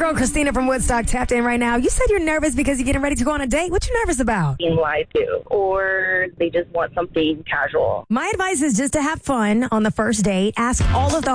girl Christina from Woodstock tapped in right now. You said you're nervous because you're getting ready to go on a date. What you nervous about? Being lied to, or they just want something casual. My advice is just to have fun on the first date. Ask all of the